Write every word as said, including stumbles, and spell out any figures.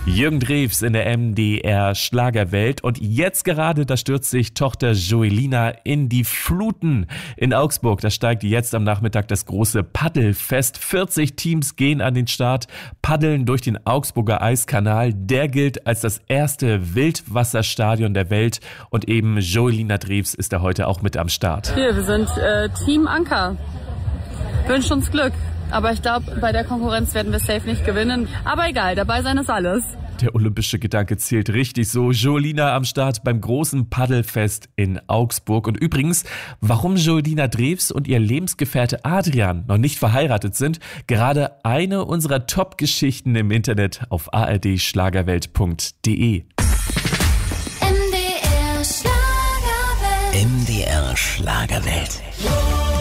Jürgen Drews in der M D R Schlagerwelt und jetzt gerade, da stürzt sich Tochter Joelina in die Fluten. In Augsburg, da steigt jetzt am Nachmittag das große Paddelfest. vierzig Teams gehen an den Start, paddeln durch den Augsburger Eiskanal. Der gilt als das erste Wildwasserstadion der Welt und eben Joelina Drews ist da heute auch mit am Start. Hier, wir sind äh, Team Anker. Wünsch uns Glück. Aber ich glaube, bei der Konkurrenz werden wir safe nicht gewinnen. Aber egal, dabei sein ist alles. Der olympische Gedanke zählt richtig so. Joelina am Start beim großen Paddelfest in Augsburg. Und übrigens, warum Joelina Drews und ihr Lebensgefährte Adrian noch nicht verheiratet sind, gerade eine unserer Top-Geschichten im Internet auf a r d schlagerwelt punkt d e. M D R Schlagerwelt. M D R Schlagerwelt.